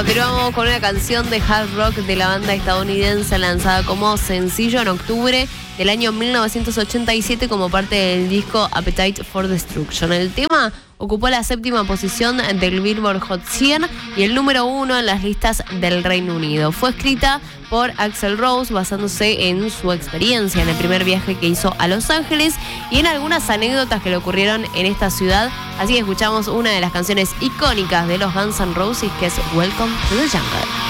Continuamos con una canción de hard rock de la banda estadounidense lanzada como sencillo en octubre del año 1987 como parte del disco Appetite for Destruction. El tema ocupó la 7ª posición del Billboard Hot 100 y el número 1 en las listas del Reino Unido. Fue escrita por Axl Rose basándose en su experiencia en el primer viaje que hizo a Los Ángeles y en algunas anécdotas que le ocurrieron en esta ciudad. Así que escuchamos una de las canciones icónicas de los Guns N' Roses, que es Welcome to the Jungle.